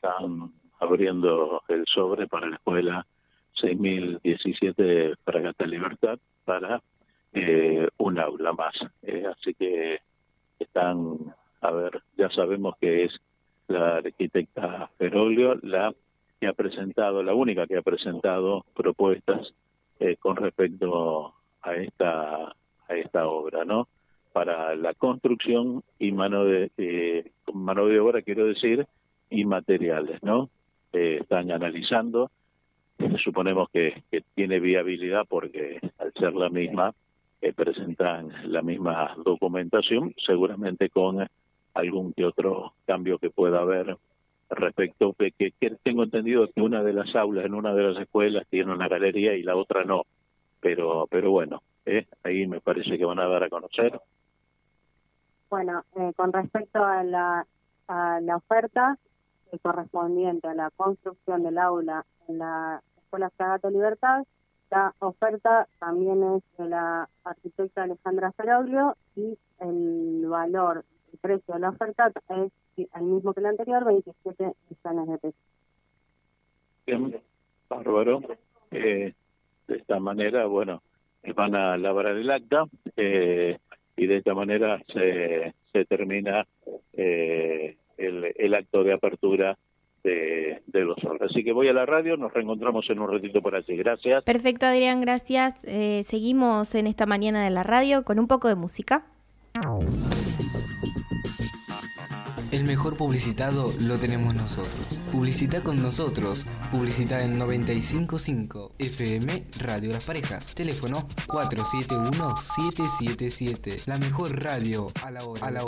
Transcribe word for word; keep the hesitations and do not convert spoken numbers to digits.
están abriendo el sobre para la escuela seis mil diecisiete Fragata Libertad para eh, un aula más. Eh, así que están, a ver, ya sabemos que es la arquitecta Feroglio la que ha presentado, la única que ha presentado propuestas eh, con respecto a esta a esta obra, ¿no? Para la construcción y mano de eh, mano de obra, quiero decir, y materiales, ¿no? Eh, están analizando, eh, suponemos que, que tiene viabilidad porque al ser la misma, eh, presentan la misma documentación, seguramente con algún que otro cambio que pueda haber respecto de que, que tengo entendido que una de las aulas en una de las escuelas tiene una galería y la otra no, pero pero bueno, eh, ahí me parece que van a dar a conocer. Bueno, eh, con respecto a la, a la oferta eh, correspondiente a la construcción del aula en la Escuela Fragata Libertad, la oferta también es de la arquitecta Alejandra Feroglio y el valor, el precio de la oferta es el mismo que el anterior, veintisiete millones de pesos. Bien, bárbaro. Eh, de esta manera, bueno, van a elaborar el acta eh, y de esta manera se, se termina eh, el, el acto de apertura de, de los obras. Así que voy a la radio, nos reencontramos en un ratito por allí. Gracias. Perfecto, Adrián, gracias. Eh, seguimos en esta mañana de la radio con un poco de música. El mejor publicitado lo tenemos nosotros. Publicita con nosotros. Publicita en noventa y cinco punto cinco F M Radio Las Parejas. Teléfono cuatro siete uno siete siete siete. La mejor radio a la hora. A la hora.